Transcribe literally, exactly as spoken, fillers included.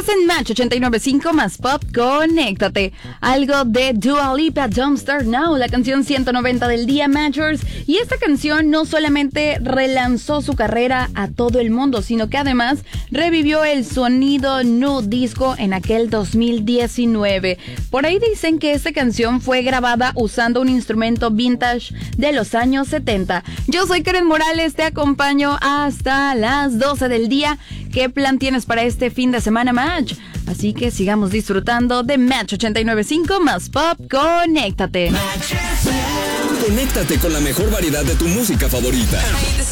Estás en Match ochenta y nueve punto cinco más Pop, conéctate. Algo de Dua Lipa, Don't Start Now, la canción ciento noventa del día, Matchers. Y esta canción no solamente relanzó su carrera a todo el mundo, sino que además revivió el sonido nu disco en aquel dos mil diecinueve. Por ahí dicen que esta canción fue grabada usando un instrumento vintage de los años setenta. Yo soy Karen Morales, te acompaño hasta las doce del día. ¿Qué plan tienes para este fin de semana, Match? Así que sigamos disfrutando de Match ochenta y nueve punto cinco más Pop, conéctate. Conéctate con la mejor variedad de tu música favorita.